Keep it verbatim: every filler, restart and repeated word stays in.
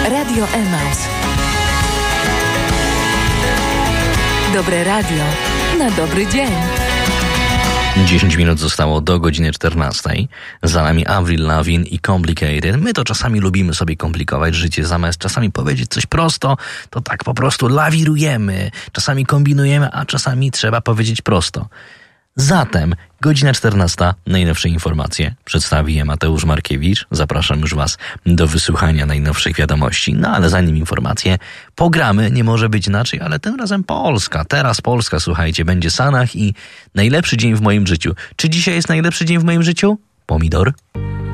Radio Emaus. Dobre radio na dobry dzień. dziesięć minut zostało do godziny czternastej. Za nami Avril Lavigne i Complicated. My to czasami lubimy sobie komplikować życie. Zamiast czasami powiedzieć coś prosto, to tak po prostu lawirujemy. Czasami kombinujemy, a czasami trzeba powiedzieć prosto. Zatem godzina czternasta, najnowsze informacje przedstawi je Mateusz Markiewicz. Zapraszam już Was do wysłuchania najnowszych wiadomości. No ale zanim informacje, pogramy, nie może być inaczej, ale tym razem Polska. Teraz Polska, słuchajcie, będzie Sanach i najlepszy dzień w moim życiu. Czy dzisiaj jest najlepszy dzień w moim życiu? Pomidor.